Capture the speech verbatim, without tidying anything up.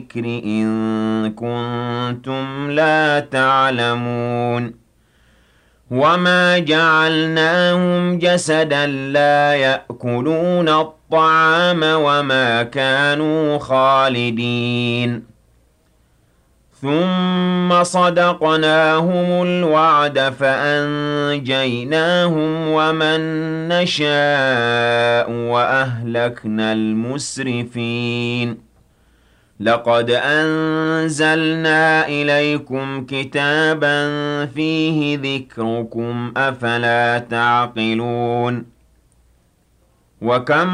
إِن كُنتُمْ لَا تَعْلَمُونَ وَمَا جَعَلْنَاهُمْ جَسَدًا لَّا يَأْكُلُونَ الطَّعَامَ وَمَا كَانُوا خَالِدِينَ ثُمَّ صَدَقْنَاهُمُ الْوَعْدَ فَأَنجَيْنَاهُمْ وَمَن نَّشَاءُ وَأَهْلَكْنَا الْمُسْرِفِينَ لَقَدْ أَنزَلْنَا إِلَيْكُمْ كِتَابًا فِيهِ ذِكْرُكُمْ ۖ أَفَلَا تَعْقِلُونَ وَكَمْ